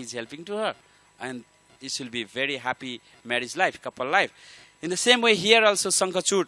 he's helping to her. And it will be very happy marriage life, couple life. In the same way here also Sankachud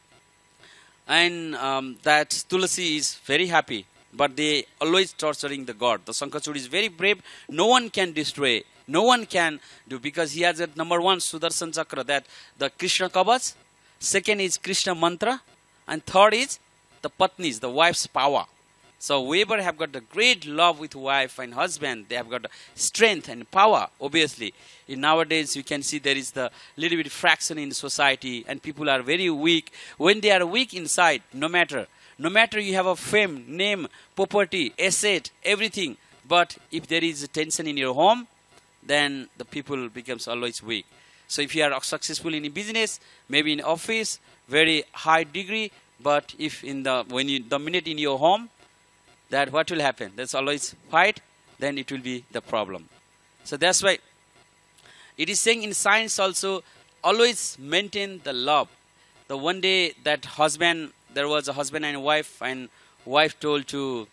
and that Tulasi is very happy, but they always torturing the god. The Sankachud is very brave. No one can destroy. No one can do, because he has that number one Sudarshan Chakra, that the Krishna Kavach. Second is Krishna Mantra. And third is the Patnis, the wife's power. So whoever have got the great love with wife and husband, they have got the strength and power, obviously. In nowadays, you can see there is the little bit fraction in society and people are very weak. When they are weak inside, no matter you have a fame, name, property, asset, everything, but if there is tension in your home, then the people becomes always weak. So if you are successful in business, maybe in office, very high degree, but if when you dominate in your home, that what will happen? There's always fight, then it will be the problem. So that's why it is saying in science also, always maintain the love. The one day that husband, there was a husband and wife told to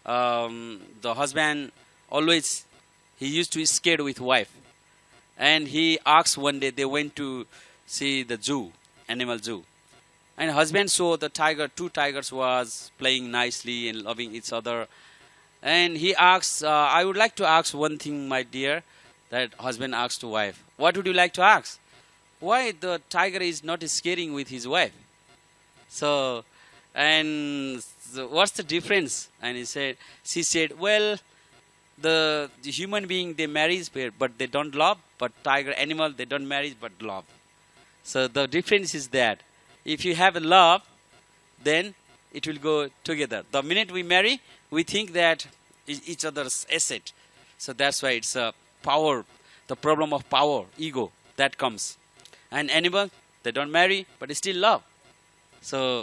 the husband, always he used to be scared with wife. And he asked one day, they went to see the zoo, animal zoo. And husband saw the tiger, two tigers was playing nicely and loving each other. And he asked, I would like to ask one thing, my dear, that husband asked to wife. What would you like to ask? Why the tiger is not scaring with his wife? So, what's the difference? And she said, well, the human being, they marry, but they don't love. But tiger, animal, they don't marry, but love. So the difference is that if you have love, then it will go together. The minute we marry, we think that each other's asset. So that's why it's a power, the problem of power, ego, that comes. And animal, they don't marry, but they still love. So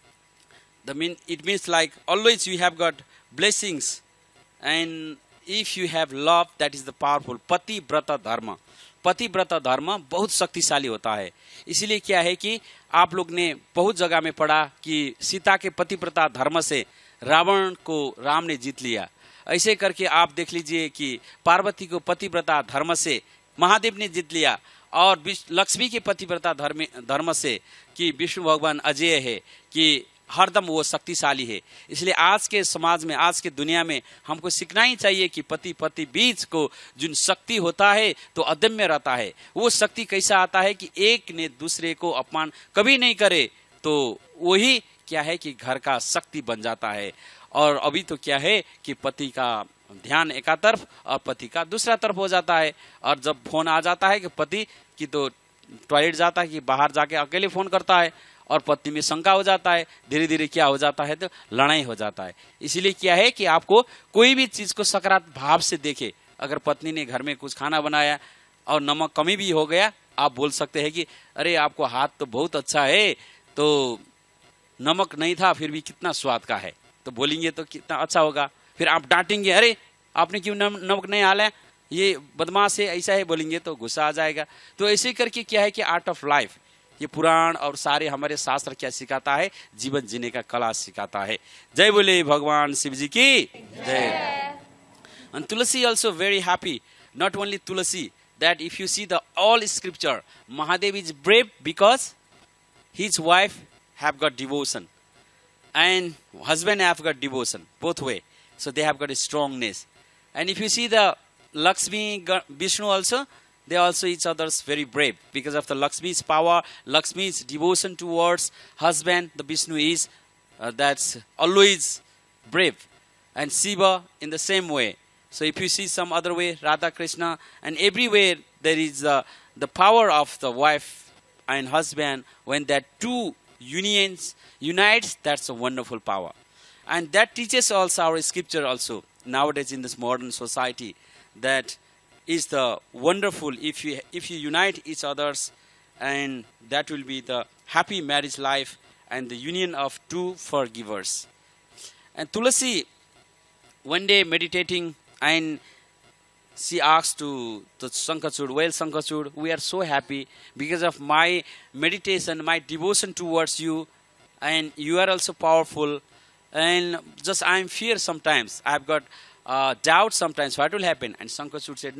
it means like always you have got blessings. And if you have love, that is the powerful पति व्रत धर्म. पति व्रत धर्म बहुत शक्तिशाली होता है. इसीलिए क्या है कि आप लोग ने बहुत जगह में पढ़ा कि सीता के पतिव्रता धर्म से रावण को राम ने जीत लिया. ऐसे करके आप देख लीजिए कि पार्वती को पतिव्रता धर्म से महादेव ने जीत लिया, और लक्ष्मी के पतिव्रता धर्म से कि विष्णु भगवान अजय है, कि हरदम वो शक्तिशाली है. इसलिए आज के समाज में, आज के दुनिया में हमको सीखना ही चाहिए कि पति बीच को जो शक्ति होता है तो अदम्य रहता है. वो शक्ति कैसा आता है कि एक ने दूसरे को अपमान कभी नहीं करे, तो वही क्या है कि घर का शक्ति बन जाता है. और अभी तो क्या है कि पति का ध्यान एक तरफ और पति का दूसरा तरफ हो जाता है. और जब फोन आ जाता है कि पति की तो टॉयलेट जाता है कि बाहर जाके अकेले फोन करता है, और पत्नी में शंका हो जाता है, धीरे धीरे क्या हो जाता है तो लड़ाई हो जाता है. इसीलिए क्या है कि आपको कोई भी चीज को सकारात्मक भाव से देखे. अगर पत्नी ने घर में कुछ खाना बनाया और नमक कमी भी हो गया, आप बोल सकते हैं कि अरे आपको हाथ तो बहुत अच्छा है, तो नमक नहीं था फिर भी कितना स्वाद का है, तो बोलेंगे तो कितना अच्छा होगा. फिर आप डांटेंगे, अरे आपने क्यों नमक नहीं डाला, ये बदमाश है, ऐसा है, बोलेंगे तो गुस्सा आ जाएगा. तो ऐसे करके क्या है कि आर्ट ऑफ लाइफ, ये पुराण और सारे हमारे शास्त्र क्या सिखाता है, जीवन जीने का कला सिखाता है. जय बोले भगवान शिव जी की जय. And Tulasi also very happy. Not only Tulasi, that if you see the all scripture, Mahadev is brave because his wife have got devotion and husband have got devotion both way. So they have got a strongness. And if you see the Lakshmi, Vishnu also, they also each other's very brave because of the Lakshmi's power, Lakshmi's devotion towards husband. The Vishnu is that's always brave, and Shiva in the same way. So if you see some other way, Radha Krishna, and everywhere there is the power of the wife and husband. When that two unites, that's a wonderful power, and that teaches also our scripture also nowadays in this modern society. That is the wonderful if you unite each others, and that will be the happy marriage life and the union of two forgivers. And Tulasi one day meditating, and she asked to Sankachud, well Sankachud, we are so happy because of my meditation, my devotion towards you, and you are also powerful, and just I am fear sometimes, I have got doubt sometimes what will happen. And Sankachud said,